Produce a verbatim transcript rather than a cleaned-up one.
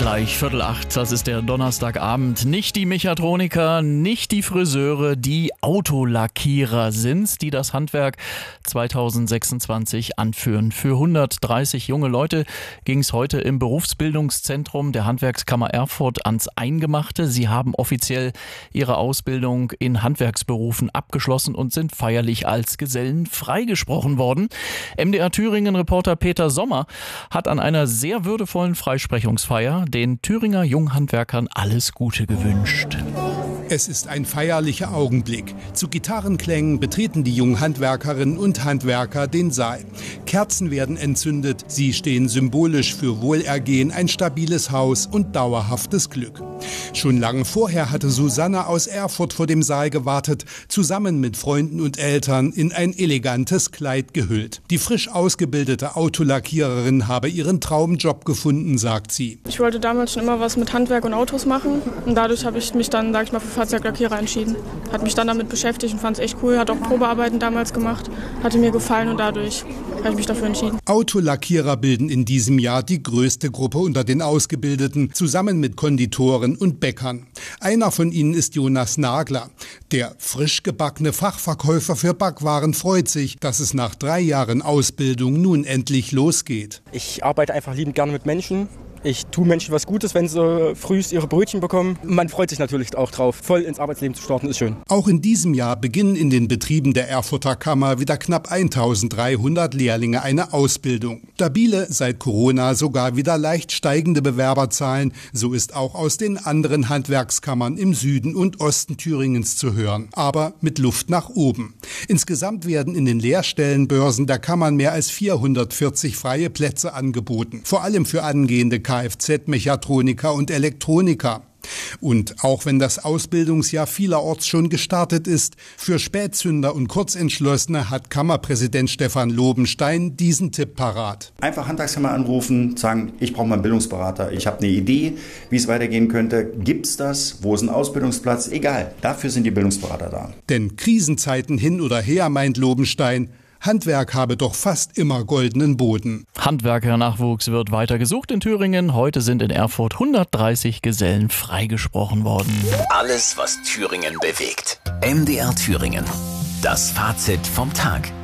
Gleich Viertel acht, das ist der Donnerstagabend. Nicht die Mechatroniker, nicht die Friseure, die Autolackierer sind's, die das Handwerk zweitausendsechsundzwanzig anführen. Für hundertdreißig junge Leute ging's heute im Berufsbildungszentrum der Handwerkskammer Erfurt ans Eingemachte. Sie haben offiziell ihre Ausbildung in Handwerksberufen abgeschlossen und sind feierlich als Gesellen freigesprochen worden. M D R Thüringen-Reporter Peter Sommer hat an einer sehr würdevollen Freisprechungsfeier den Thüringer Junghandwerkern alles Gute gewünscht. Es ist ein feierlicher Augenblick. Zu Gitarrenklängen betreten die jungen Handwerkerinnen und Handwerker den Saal. Kerzen werden entzündet, sie stehen symbolisch für Wohlergehen, ein stabiles Haus und dauerhaftes Glück. Schon lange vorher hatte Susanne aus Erfurt vor dem Saal gewartet, zusammen mit Freunden und Eltern in ein elegantes Kleid gehüllt. Die frisch ausgebildete Autolackiererin habe ihren Traumjob gefunden, sagt sie. Ich wollte damals schon immer was mit Handwerk und Autos machen und dadurch habe ich mich dann, sag ich mal, für Fahrzeuglackierer entschieden. Hat mich dann damit beschäftigt und fand es echt cool, hat auch Probearbeiten damals gemacht, hatte mir gefallen und dadurch habe ich mich dafür entschieden. Autolackierer bilden in diesem Jahr die größte Gruppe unter den Ausgebildeten, zusammen mit Konditoren und Bäckern. Einer von ihnen ist Jonas Nagler. Der frisch gebackene Fachverkäufer für Backwaren freut sich, dass es nach drei Jahren Ausbildung nun endlich losgeht. Ich arbeite einfach liebend gerne mit Menschen. Ich tue Menschen was Gutes, wenn sie früh ihre Brötchen bekommen. Man freut sich natürlich auch drauf. Voll ins Arbeitsleben zu starten, ist schön. Auch in diesem Jahr beginnen in den Betrieben der Erfurter Kammer wieder knapp eintausenddreihundert Lehrlinge eine Ausbildung. Stabile, seit Corona sogar wieder leicht steigende Bewerberzahlen. So ist auch aus den anderen Handwerkskammern im Süden und Osten Thüringens zu hören. Aber mit Luft nach oben. Insgesamt werden in den Lehrstellenbörsen der Kammern mehr als vierhundertvierzig freie Plätze angeboten. Vor allem für angehende Kfz-Mechatroniker und Elektroniker. Und auch wenn das Ausbildungsjahr vielerorts schon gestartet ist, für Spätzünder und Kurzentschlossene hat Kammerpräsident Stefan Lobenstein diesen Tipp parat. Einfach Handwerkskammer anrufen, sagen, ich brauche mal einen Bildungsberater, ich habe eine Idee, wie es weitergehen könnte. Gibt's das? Wo ist ein Ausbildungsplatz? Egal, dafür sind die Bildungsberater da. Denn Krisenzeiten hin oder her, meint Lobenstein, Handwerk habe doch fast immer goldenen Boden. Handwerkernachwuchs wird weiter gesucht in Thüringen. Heute sind in Erfurt hundertdreißig Gesellen freigesprochen worden. Alles, was Thüringen bewegt. M D R Thüringen. Das Fazit vom Tag.